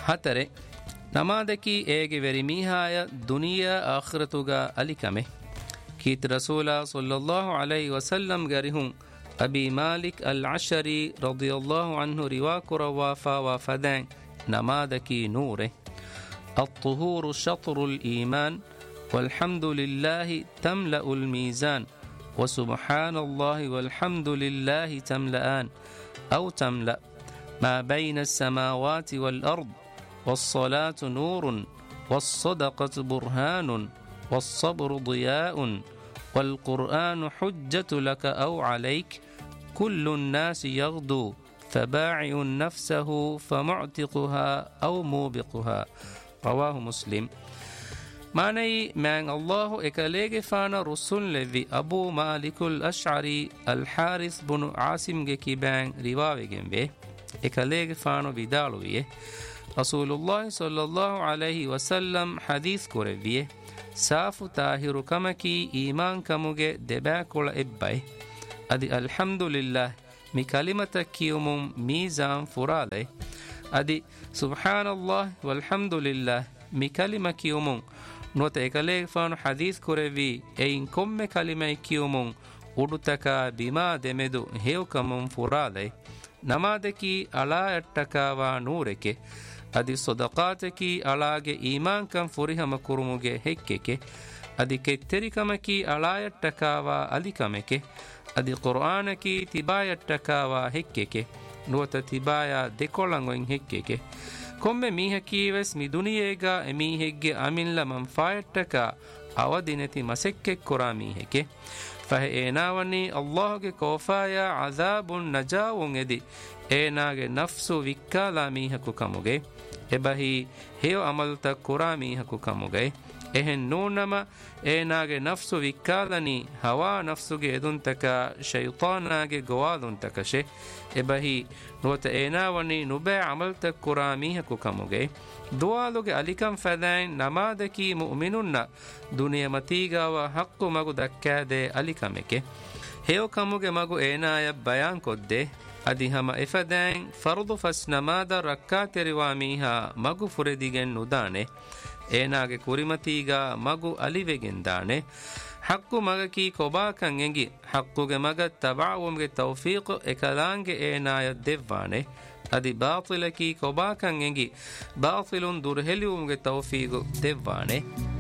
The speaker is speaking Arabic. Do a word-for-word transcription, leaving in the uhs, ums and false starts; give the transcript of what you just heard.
hatare namadaki ege veri mihaya duniya akhiratuga alikame kit rasula sallallahu alaihi wasallam garihun abi malik al-ashari radiyallahu anhu riwa kurawa fa wa fadan namadaki nure at-tuhuru shatrul iman والحمد لله تملأ الميزان وسبحان الله والحمد لله تملأان أو تملأ ما بين السماوات والأرض والصلاة نور والصدقة برهان والصبر ضياء والقرآن حجة لك أو عليك كل الناس يغدو فباعع نفسه فمعتقها أو موبقها رواه مسلم. ماني من الله إكاليغ فانا رسول لذي أبو مالك الأشعري الحارث بن عاصم كيبان رواوغن به إكاليغ فانا بدالويه رسول الله صلى الله عليه وسلم حديث كوربيه ساف تاهر كمكي إيمان كموغ دباكول إباي أدي الحمد لله مي كلمة كيوم ميزان فرالي أدي سبحان الله والحمد لله مي كلمة كيوم نوت إكاليغ فانو حديث كوربي أين كم كلمة كيوم udutaka bima demedu heukamum furale namadeki ala ettakawa nureke adi sadaqateki alage iman kan furihama kurumuge hekkeke adi ketterikamaki ala ettakawa alikameke adi qur'anaki tibaya ettakawa hekkeke nuwata tibaya dekolangoin hekkeke komme mihaki mi duniyega emihegge amilla manfaayattaka awadineti masekke kora miheke فهيناوني الله کے کوفایا عذاب نجاون ادی ایناگے نفس وکالا میہ کو کموگے ابہی ہیو عمل تک قرا میہ کو کموگے ehn nunama eenage nafsu vikkalani hawa nafsuge eduntaka shaytanage gowaduntaka she ebahi nuwata eenawani nube amaltak kurami haku kamuge dualuge alikam fadain namadaki mu'minunna duniya matigawa haqqu magu dakkade alikameke heo kamuge magu eenaya bayan kodde adi hama efadain fardu fas namada rakkaate riwamiha magu furedigen nudane eenage kurimatiga magu alivegen dane haqqu magaki kobakan engi haqquge maga tabawumge tawfiq ekalange eenaya devwane adi batilaki kobakan engi batilun durheliumge tawfiq devwane